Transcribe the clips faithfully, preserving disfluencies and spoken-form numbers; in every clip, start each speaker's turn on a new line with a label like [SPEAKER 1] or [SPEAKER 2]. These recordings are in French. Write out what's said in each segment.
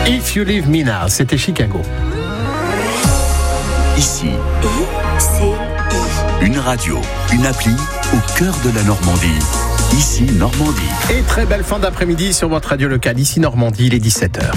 [SPEAKER 1] If You Leave Me Now, c'était Chicago.
[SPEAKER 2] Ici,
[SPEAKER 3] I, C, I.
[SPEAKER 2] une radio, une appli au cœur de la Normandie. Ici, Normandie.
[SPEAKER 1] Et très belle fin d'après-midi sur votre radio locale. Ici, Normandie, il est dix-sept heures.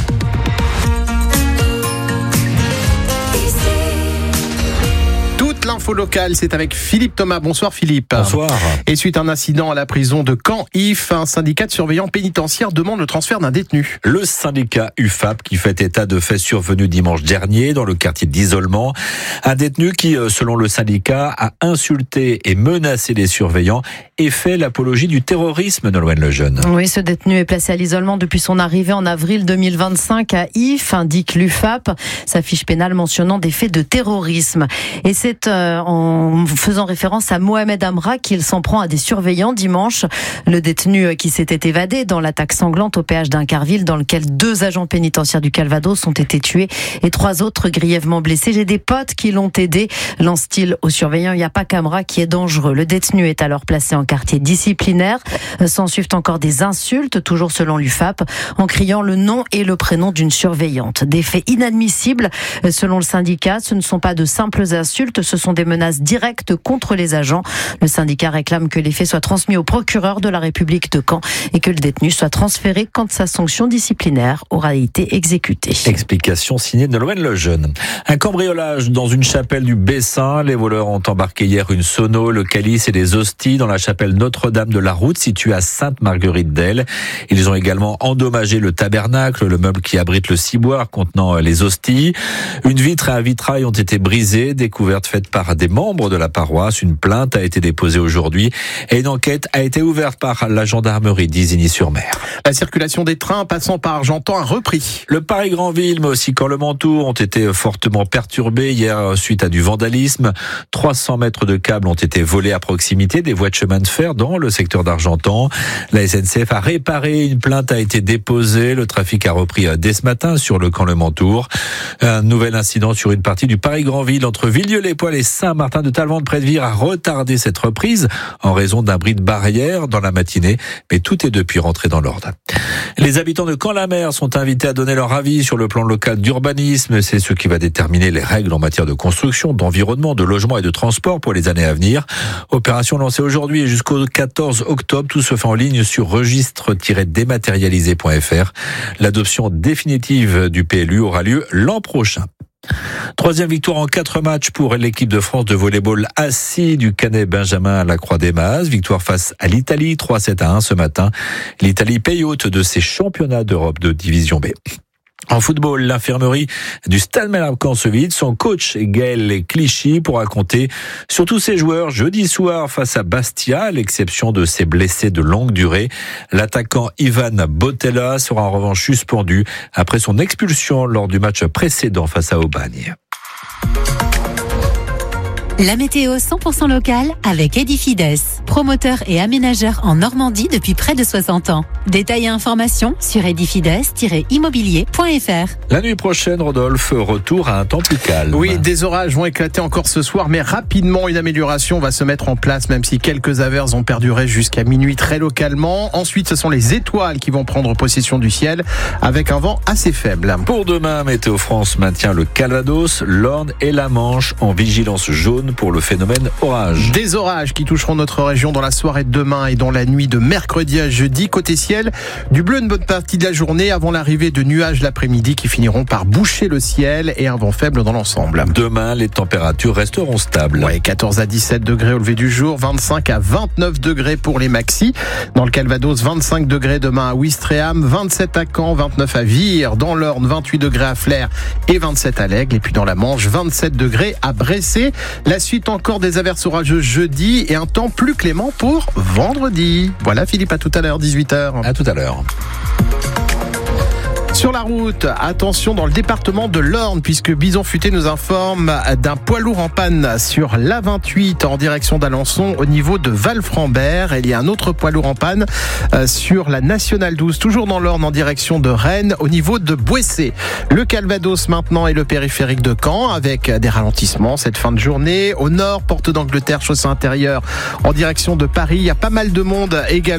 [SPEAKER 1] Toute l'info locale, c'est avec Philippe Thomas. Bonsoir Philippe.
[SPEAKER 4] Bonsoir.
[SPEAKER 1] Et suite à un incident à la prison de Caen, I F, un syndicat de surveillants pénitentiaires demande le transfert d'un détenu.
[SPEAKER 4] Le syndicat U F A P qui fait état de faits survenus dimanche dernier dans le quartier d'isolement. Un détenu qui, selon le syndicat, a insulté et menacé les surveillants et fait l'apologie du terrorisme, Nolwenn Lejeune.
[SPEAKER 5] Oui, ce détenu est placé à l'isolement depuis son arrivée en avril deux mille vingt-cinq à I F, indique l'U F A P, sa fiche pénale mentionnant des faits de terrorisme. Et c'est euh, en faisant référence à Mohamed Amra qu'il s'en prend à des surveillants dimanche. Le détenu qui s'était évadé dans l'attaque sanglante au péage d'Incarville, dans lequel deux agents pénitentiaires du Calvados ont été tués et trois autres grièvement blessés. J'ai des potes qui l'ont aidé, lance-t-il aux surveillants. Il n'y a pas qu'Amra qui est dangereux. Le détenu est alors placé en quartier disciplinaire. S'en suivent encore des insultes, toujours selon l'U F A P, en criant le nom et le prénom d'une surveillante. Des faits inadmissibles, selon le syndicat. Ce ne sont pas de simples insultes, ce sont des menaces directes contre les agents. Le syndicat réclame que les faits soient transmis au procureur de la République de Caen et que le détenu soit transféré quand sa sanction disciplinaire aura été exécutée.
[SPEAKER 4] Explication signée de Nolwenn Lejeune. Un cambriolage dans une chapelle du Bessin. Les voleurs ont embarqué hier une sono, le calice et des hosties dans la chapelle Notre-Dame de la Route située à Sainte-Marguerite-d'Elle. Ils ont également endommagé le tabernacle, le meuble qui abrite le ciboire contenant les hosties. Une vitre et un vitrail ont été brisés, découverte faite par des membres de la paroisse. Une plainte a été déposée aujourd'hui et une enquête a été ouverte par la gendarmerie d'Isigny-sur-Mer.
[SPEAKER 1] La circulation des trains passant par Argentan a repris.
[SPEAKER 4] Le Paris-Granville, mais aussi Caen-le-Mantour, ont été fortement perturbés hier suite à du vandalisme. trois cents mètres de câbles ont été volés à proximité des voies de chemin de fer dans le secteur d'Argentan. La S N C F a réparé, une plainte a été déposée. Le trafic a repris dès ce matin sur le Caen-le-Mantour. Un nouvel incident sur une partie du Paris-Granville entre Villieu-les-Poêles et Saint-Martin-de-Talvente-Près-de-Vire a retardé cette reprise en raison d'un bris de barrière dans la matinée, mais tout est depuis rentré dans l'ordre. Les habitants de Caen-la-Mer sont invités à donner leur avis sur le plan local d'urbanisme. C'est ce qui va déterminer les règles en matière de construction, d'environnement, de logement et de transport pour les années à venir. Opération lancée aujourd'hui et jusqu'au quatorze octobre. Tout se fait en ligne sur registre tiret dématérialisé point f r. L'adoption définitive du P L U aura lieu l'an prochain. Troisième victoire en quatre matchs pour l'équipe de France de volley-ball assis du Canet Benjamin à la Croix-des-Mazes. Victoire face à l'Italie, trois sept à un ce matin. L'Italie paye haute de ses championnats d'Europe de division B. En football, l'infirmerie du Stade Malherbe-Caen se vide. Son coach Gaël Clichy pourra compter sur tous ses joueurs jeudi soir face à Bastia, à l'exception de ses blessés de longue durée. L'attaquant Ivan Botella sera en revanche suspendu après son expulsion lors du match précédent face à Aubagne.
[SPEAKER 6] La météo cent pour cent locale avec Edifides, promoteur et aménageur en Normandie depuis près de soixante ans. Détails et informations sur edifides tiret immobilier point f r.
[SPEAKER 4] La nuit prochaine, Rodolphe, retour à un temps plus calme.
[SPEAKER 1] Oui, des orages vont éclater encore ce soir, mais rapidement une amélioration va se mettre en place, même si quelques averses ont perduré jusqu'à minuit très localement. Ensuite, ce sont les étoiles qui vont prendre possession du ciel avec un vent assez faible.
[SPEAKER 4] Pour demain, Météo France maintient le Calvados, l'Orne et la Manche en vigilance jaune pour le phénomène orage.
[SPEAKER 1] Des orages qui toucheront notre région dans la soirée de demain et dans la nuit de mercredi à jeudi. Côté ciel, du bleu une bonne partie de la journée avant l'arrivée de nuages l'après-midi qui finiront par boucher le ciel et un vent faible dans l'ensemble.
[SPEAKER 4] Demain, les températures resteront stables.
[SPEAKER 1] Ouais, quatorze à dix-sept degrés au lever du jour, vingt-cinq à vingt-neuf degrés pour les maxis. Dans le Calvados, vingt-cinq degrés demain à Ouistreham, vingt-sept à Caen, vingt-neuf à Vire. Dans l'Orne, vingt-huit degrés à Flers et vingt-sept à l'Aigle. Et puis dans la Manche, vingt-sept degrés à Bressay. La suite encore des averses orageuses jeudi et un temps plus clément pour vendredi. Voilà Philippe, à tout à l'heure, dix-huit heures.
[SPEAKER 4] À tout à l'heure.
[SPEAKER 1] Sur la route, attention dans le département de l'Orne, puisque Bison Futé nous informe d'un poids lourd en panne sur l'A vingt-huit en direction d'Alençon au niveau de Val-Frambert. Il y a un autre poids lourd en panne sur la Nationale douze, toujours dans l'Orne en direction de Rennes au niveau de Bouessé. Le Calvados maintenant et le périphérique de Caen avec des ralentissements cette fin de journée. Au nord, porte d'Angleterre, chaussée intérieure en direction de Paris. Il y a pas mal de monde également.